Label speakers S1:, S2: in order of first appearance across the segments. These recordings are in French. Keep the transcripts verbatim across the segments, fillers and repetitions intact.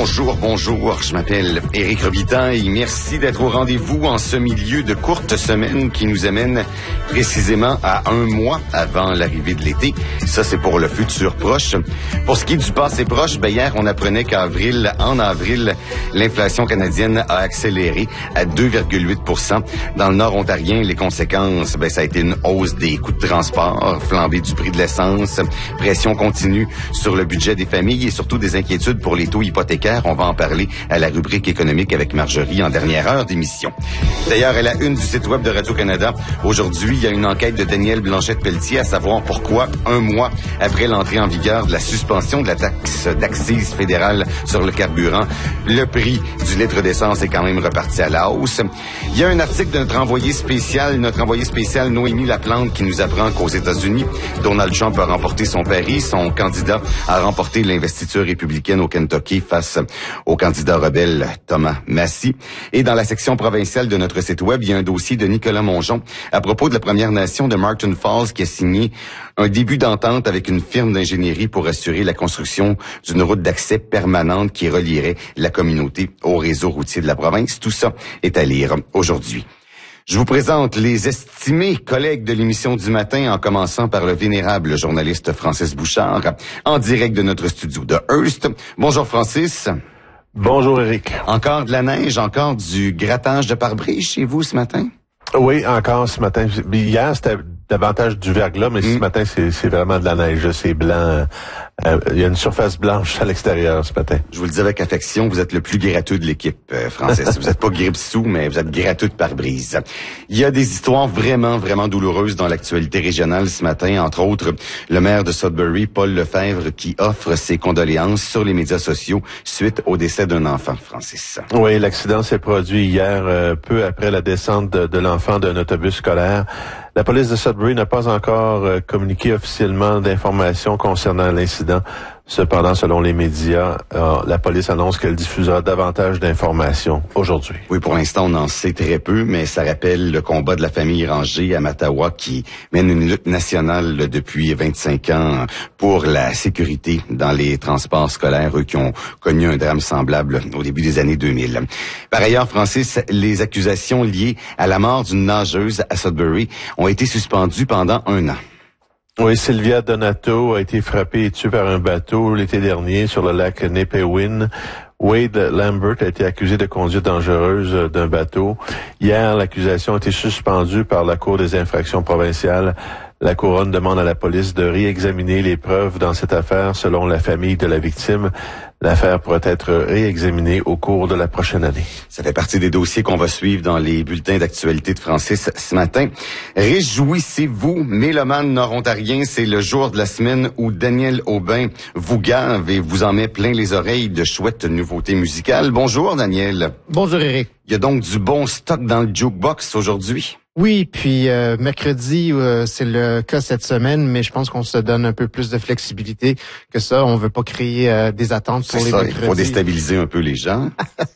S1: Bonjour, bonjour, je m'appelle Éric Robitaille. Merci d'être au rendez-vous en ce milieu de courte semaine qui nous amène précisément à un mois avant l'arrivée de l'été. Ça, c'est pour le futur proche. Pour ce qui est du passé proche, ben hier, on apprenait qu'avril, en avril, l'inflation canadienne a accéléré à deux virgule huit pour cent. Dans le nord ontarien, les conséquences, ben ça a été une hausse des coûts de transport, flambée du prix de l'essence, pression continue sur le budget des familles et surtout des inquiétudes pour les taux hypothécaires. On va en parler à la rubrique économique avec Marjorie en dernière heure d'émission. D'ailleurs, à la une du site web de Radio-Canada, aujourd'hui, il y a une enquête de Danielle Blanchette-Pelletier à savoir pourquoi, un mois après l'entrée en vigueur de la suspension de la taxe d'accise fédérale sur le carburant, le prix du litre d'essence est quand même reparti à la hausse. Il y a un article de notre envoyé spécial, notre envoyé spécial Noémie Laplante qui nous apprend qu'aux États-Unis, Donald Trump a remporté son pari. Son candidat a remporté l'investiture républicaine au Kentucky face au candidat rebelle Thomas Massie. Et dans la section provinciale de notre site web, il y a un dossier de Nicolas Mongeon à propos de la Première Nation de Martin Falls qui a signé un début d'entente avec une firme d'ingénierie pour assurer la construction d'une route d'accès permanente qui relierait la communauté au réseau routier de la province. Tout ça est à lire aujourd'hui. Je vous présente les estimés collègues de l'émission du matin, en commençant par le vénérable journaliste Francis Bouchard, en direct de notre studio de Hearst. Bonjour Francis.
S2: Bonjour Éric.
S1: Encore de la neige, encore du grattage de pare-brise chez vous ce matin?
S2: Oui, encore ce matin. Hier, c'était davantage du verglas, mais mmh. ce matin, c'est, c'est vraiment de la neige. C'est blanc. Euh, il y a une surface blanche à l'extérieur ce matin.
S1: Je vous le dis avec affection, vous êtes le plus gratteux de l'équipe, euh, Francis. Vous n'êtes pas grippe-sous, mais vous êtes gratteux de pare-brise. Il y a des histoires vraiment, vraiment douloureuses dans l'actualité régionale ce matin. Entre autres, le maire de Sudbury, Paul Lefebvre, qui offre ses condoléances sur les médias sociaux suite au décès d'un enfant, Francis.
S2: Oui, l'accident s'est produit hier, euh, peu après la descente de, de l'enfant d'un autobus scolaire. La police de Sudbury n'a pas encore euh, communiqué officiellement d'informations concernant l'incident. Cependant, selon les médias, euh, la police annonce qu'elle diffusera davantage d'informations aujourd'hui.
S1: Oui, pour l'instant, on en sait très peu, mais ça rappelle le combat de la famille Ranger à Mattawa qui mène une lutte nationale là, depuis vingt-cinq ans pour la sécurité dans les transports scolaires, eux qui ont connu un drame semblable au début des années deux mille. Par ailleurs, Francis, les accusations liées à la mort d'une nageuse à Sudbury ont été suspendues pendant un an.
S2: Oui, Sylvia Donato a été frappée et tuée par un bateau l'été dernier sur le lac Nipawin. Wade Lambert a été accusé de conduite dangereuse d'un bateau. Hier, l'accusation a été suspendue par la Cour des infractions provinciales. La Couronne demande à la police de réexaminer les preuves dans cette affaire selon la famille de la victime. L'affaire pourrait être réexaminée au cours de la prochaine année.
S1: Ça fait partie des dossiers qu'on va suivre dans les bulletins d'actualité de Francis ce matin. Réjouissez-vous, mélomanes nord-ontariens, c'est le jour de la semaine où Daniel Aubin vous gave et vous en met plein les oreilles de chouettes nouveautés musicales. Bonjour Daniel.
S3: Bonjour Éric.
S1: Il y a donc du bon stock dans le jukebox aujourd'hui?
S3: Oui, puis euh, mercredi, euh, c'est le cas cette semaine, mais je pense qu'on se donne un peu plus de flexibilité que ça. On veut pas créer euh, des attentes pour
S1: c'est
S3: les
S1: ça,
S3: mercredis.
S1: Il faut déstabiliser un peu les gens.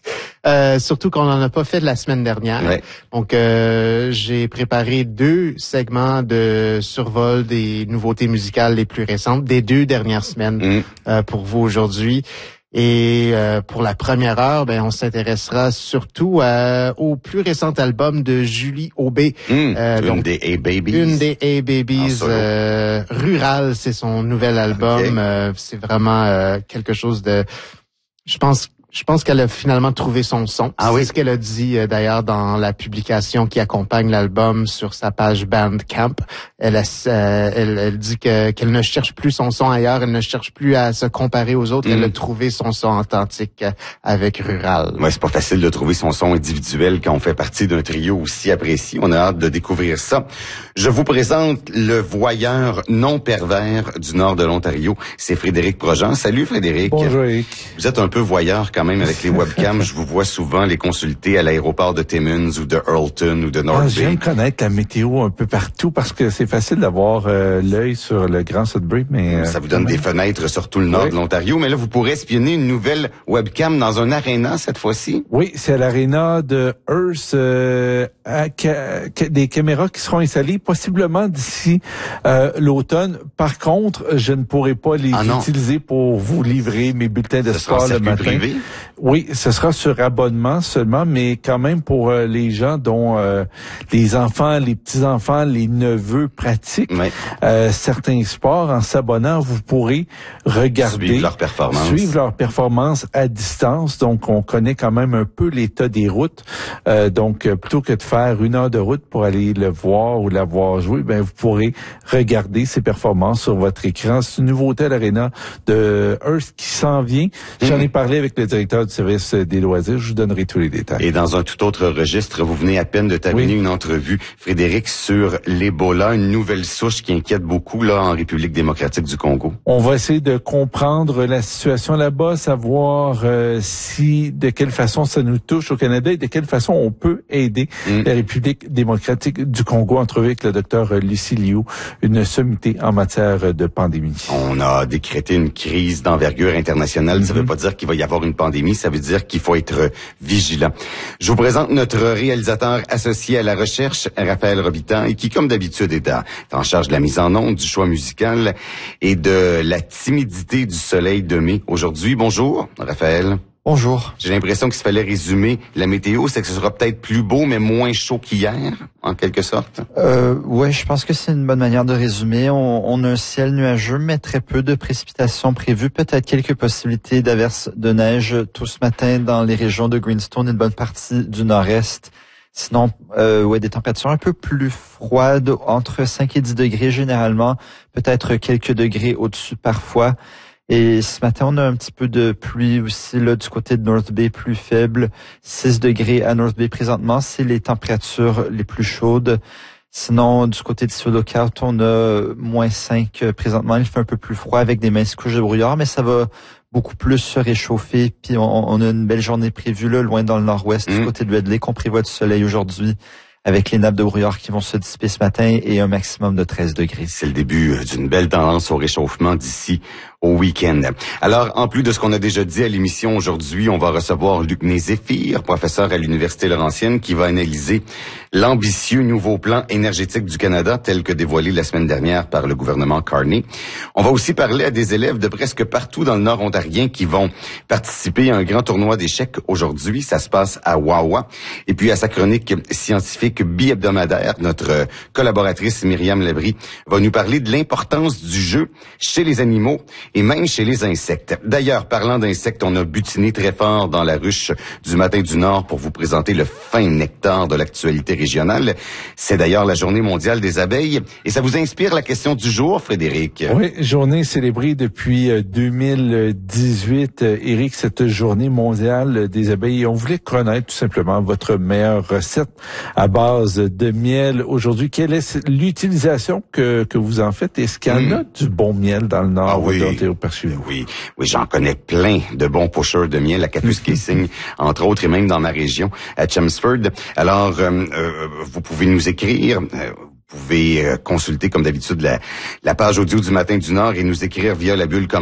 S3: euh, surtout qu'on en a pas fait la semaine dernière.
S1: Ouais.
S3: Donc, euh, j'ai préparé deux segments de survol des nouveautés musicales les plus récentes des deux dernières semaines mmh. euh, pour vous aujourd'hui. Et euh, pour la première heure, ben on s'intéressera surtout à, au plus récent album de Julie Aubé.
S1: Mmh,
S3: euh,
S1: une
S3: donc,
S1: des A-Babies.
S3: Une des A-Babies. Euh, Rural, c'est son nouvel album. Okay. Euh, c'est vraiment euh, quelque chose de... Je pense... Je pense qu'elle a finalement trouvé son son.
S1: Ah
S3: c'est
S1: oui?
S3: ce qu'elle a dit euh, d'ailleurs dans la publication qui accompagne l'album sur sa page Bandcamp. Elle, a, euh, elle, elle dit que qu'elle ne cherche plus son son ailleurs, elle ne cherche plus à se comparer aux autres. Mm. Elle a trouvé son son authentique avec Rural.
S1: Ouais, c'est pas facile de trouver son son individuel quand on fait partie d'un trio aussi apprécié. On a hâte de découvrir ça. Je vous présente le voyeur non pervers du nord de l'Ontario. C'est Frédéric Projean. Salut Frédéric.
S4: Bonjour Eric.
S1: Vous êtes un peu voyeur quand même avec les webcams. Je vous vois souvent les consulter à l'aéroport de Timmins ou de Earlton ou de North
S4: ah,
S1: Bay.
S4: J'aime connaître la météo un peu partout parce que c'est facile d'avoir euh, l'œil sur le Grand Sudbury, mais... Euh,
S1: ça vous donne des fenêtres sur tout le nord oui. de l'Ontario. Mais là, vous pourrez espionner une nouvelle webcam dans un aréna cette fois-ci.
S4: Oui, c'est à l'aréna de Hearst. Euh, à, ca, ca, des caméras qui seront installées possiblement d'ici euh, l'automne. Par contre, je ne pourrai pas les ah utiliser pour vous livrer mes bulletins de sport le matin.
S1: Privé?
S4: Oui, ce sera sur abonnement seulement, mais quand même pour euh, les gens dont euh, les enfants, les petits-enfants, les neveux pratiquent
S1: oui.
S4: euh, certains sports. En s'abonnant, vous pourrez regarder,
S1: suivre leur performance,
S4: suivre leur performance à distance. Donc, on connaît quand même un peu l'état des routes. Euh, donc, plutôt que de faire une heure de route pour aller le voir ou la voir jouer, ben vous pourrez regarder ses performances sur votre écran. C'est une nouveauté à l'Arena de Hearst qui s'en vient. J'en ai parlé avec le directeur du service des loisirs. Je vous donnerai tous les détails.
S1: Et dans un tout autre registre, vous venez à peine de terminer oui. une entrevue, Frédéric, sur l'Ebola, une nouvelle souche qui inquiète beaucoup là en République démocratique du Congo.
S4: On va essayer de comprendre la situation là-bas, savoir euh, si, de quelle façon ça nous touche au Canada et de quelle façon on peut aider mm. la République démocratique du Congo. Entrevue avec le docteur Lucie Liu, une sommité en matière de pandémie.
S1: On a décrété une crise d'envergure internationale. Mm-hmm. Ça veut pas dire qu'il va y avoir une pandémie, ça veut dire qu'il faut être vigilant. Je vous présente notre réalisateur associé à la recherche, Raphaël Robitaille, qui, comme d'habitude, est en charge de la mise en onde, du choix musical et de la timidité du soleil de mai. Aujourd'hui, bonjour, Raphaël.
S5: Bonjour.
S1: J'ai l'impression qu'il fallait résumer la météo, c'est que ce sera peut-être plus beau, mais moins chaud qu'hier, en quelque sorte.
S5: Euh, ouais, je pense que c'est une bonne manière de résumer. On, on a un ciel nuageux, mais très peu de précipitations prévues. Peut-être quelques possibilités d'averses de neige tout ce matin dans les régions de Greenstone et une bonne partie du nord-est. Sinon, euh, ouais, des températures un peu plus froides, entre cinq et dix degrés généralement, peut-être quelques degrés au-dessus parfois. Et ce matin, on a un petit peu de pluie aussi là du côté de North Bay, plus faible. six degrés à North Bay présentement, c'est les températures les plus chaudes. Sinon, du côté de Lookout, on a moins cinq présentement. Il fait un peu plus froid avec des minces couches de brouillard, mais ça va beaucoup plus se réchauffer. Puis on, on a une belle journée prévue là, loin dans le nord-ouest, mmh. du côté de Wedley, qu'on prévoit du soleil aujourd'hui, avec les nappes de brouillard qui vont se dissiper ce matin et un maximum de treize degrés.
S1: C'est le début d'une belle tendance au réchauffement d'ici au week-end. Alors, en plus de ce qu'on a déjà dit à l'émission aujourd'hui, on va recevoir Luc Né-Zéphir, professeur à l'Université Laurentienne, qui va analyser l'ambitieux nouveau plan énergétique du Canada, tel que dévoilé la semaine dernière par le gouvernement Carney. On va aussi parler à des élèves de presque partout dans le Nord ontarien qui vont participer à un grand tournoi d'échecs aujourd'hui. Ça se passe à Wawa. Et puis, à sa chronique scientifique bi-hebdomadaire, notre collaboratrice Myriam Labrie va nous parler de l'importance du jeu chez les animaux et même chez les insectes. D'ailleurs, parlant d'insectes, on a butiné très fort dans la ruche du Matin du Nord pour vous présenter le fin nectar de l'actualité régionale. C'est d'ailleurs la Journée mondiale des abeilles et ça vous inspire la question du jour, Frédéric?
S4: Oui, journée célébrée depuis deux mille dix-huit. Éric, cette Journée mondiale des abeilles, on voulait connaître tout simplement votre meilleure recette à base de miel aujourd'hui. Quelle est l'utilisation que, que vous en faites? Est-ce qu'il y en
S1: mmh.
S4: a du bon miel dans le Nord?
S1: Ah oui. Oui, oui, j'en connais plein de bons pushers de miel à Kapuskasing, entre autres, et même dans ma région, à Chelmsford. Alors, euh, euh, vous pouvez nous écrire. Euh, Vous pouvez consulter, comme d'habitude, la, la page audio du Matin du Nord et nous écrire via la bulle